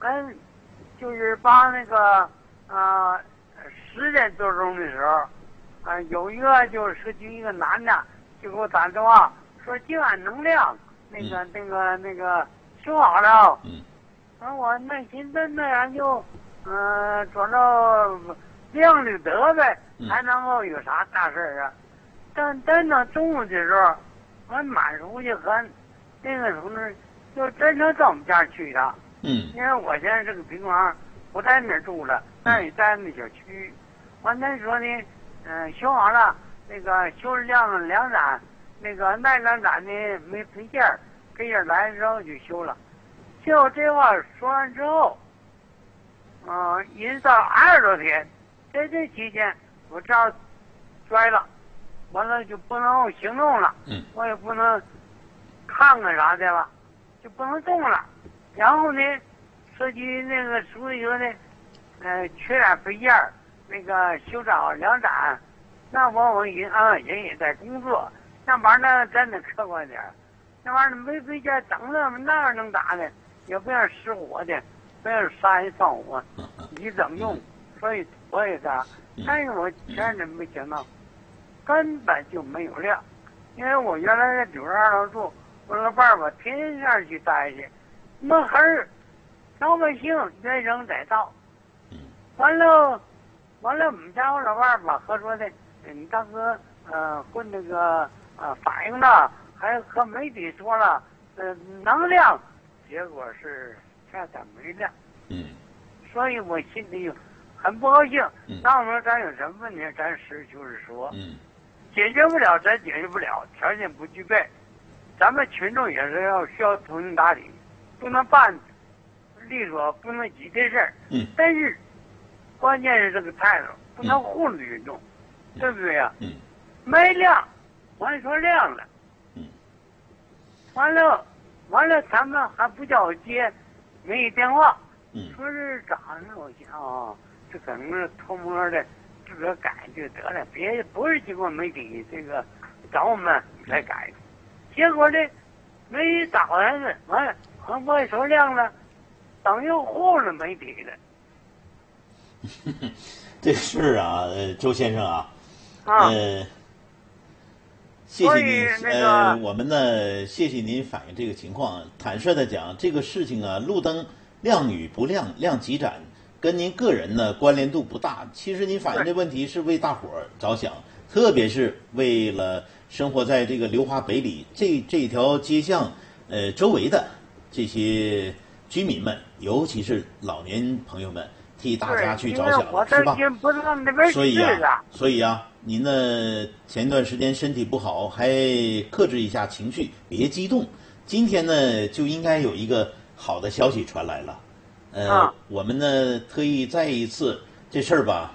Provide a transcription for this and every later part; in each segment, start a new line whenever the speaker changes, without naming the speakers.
就是把那个10点多钟的时候，有一个就是社区一个男的就给我打电话说静安能量那个修好了。我那寻思那样就转到亮就得呗，还能够有啥大事啊？但等到中午的时候，俺满书记和那个同志就真成到我们家去了。因为我现在这个病房不在那儿住了，但也在那小区。完他说呢，修好了，那个修两盏，那个那两盏呢没配件儿，配件儿来之后就修了。就这话说完之后，一直到20多天，在这期间我这儿摔了，完了就不能行动了，我也不能看看啥的了，就不能动了。然后呢，社区那个书记说呢，缺点配件儿，那个修找2盏，那我人也在工作，那玩意儿真的客观点儿，那玩意儿没配件等着那样能打的，也不让失火的，不让杀人放火，你怎么用？所以我也干，但是我前真没想到，根本就没有亮，因为我原来在92楼住，我老伴儿我天天那儿去待去。没黑儿，老百姓原生载道。完了，我们家我老伴儿吧和说的，你大哥混那个反映了，还和媒体说了，能亮，结果是恰恰没亮。所以我心里很不高兴。那我说咱有什么问题，咱实事求是说。解决不了，咱解决不了，条件不具备，咱们群众也是需要通情达理。不能办利索，不能急这事儿。但是关键是这个态度，不能糊弄群众，对不对呀？没亮，完说亮了。完了，他们还不叫我接没电话，说是咋呢？我想这可能是偷摸的自个改就得了，不是经过媒体这个找我们来改。结果呢，媒体找来了，完了。我说亮了，等于糊弄媒体了。
这事儿啊，周先生啊，谢谢您。我们呢，谢谢您反映这个情况。坦率的讲，这个事情啊，路灯亮与不亮，亮几盏，跟您个人呢关联度不大。其实您反映这问题是为大伙儿着想，特别是为了生活在这个流华北里这条街巷周围的这些居民们，尤其是老年朋友们，替大家去着想，是吧？所以啊，您呢前段时间身体不好，还克制一下情绪，别激动。今天呢就应该有一个好的消息传来了。我们呢特意再一次这事儿吧，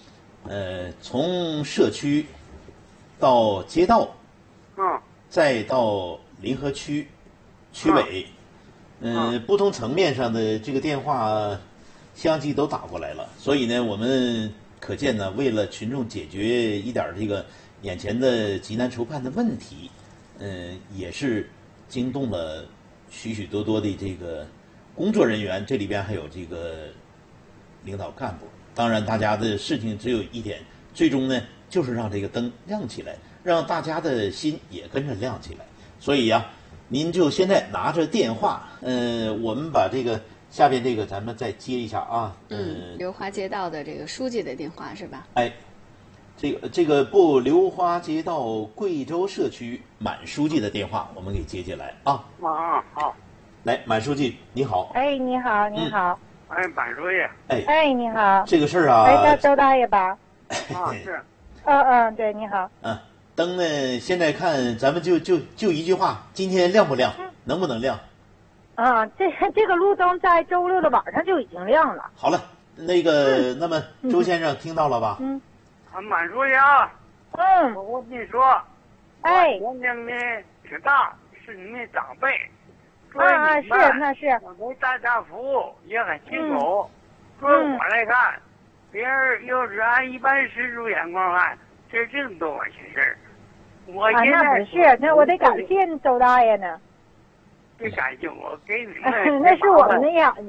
从社区到街道，再到临河区委。不同层面上的这个电话相继都打过来了，所以呢，我们可见呢，为了群众解决一点这个眼前的急难愁盼的问题，也是惊动了许许多多的这个工作人员，这里边还有这个领导干部。当然，大家的事情只有一点，最终呢，就是让这个灯亮起来，让大家的心也跟着亮起来。所以呀。您就现在拿着电话，我们把这个下边这个咱们再接一下啊。
流花街道的这个书记的电话是吧？
这个流花街道贵州社区满书记的电话，我们给接进来啊。
好。
来，满书记你好。
你好，你好。
满书记。
你好。
这个事儿啊。
叫周大爷吧？
是。
对，你好。
灯呢？现在看咱们就一句话，今天亮不亮？能不能亮？
这个路灯在周6的晚上就已经亮了。
好了，那个，那么周先生听到了吧？
满书记啊。我跟你说，年龄呢挺大，是你的长辈。
那是。
我为大家服务也很辛苦。对我来看，别人要是按一般世俗眼光看。这么多管闲事儿，我现在
那不是，那我得感谢周大爷呢。
别感谢我，给你
们那是我们的眼睛。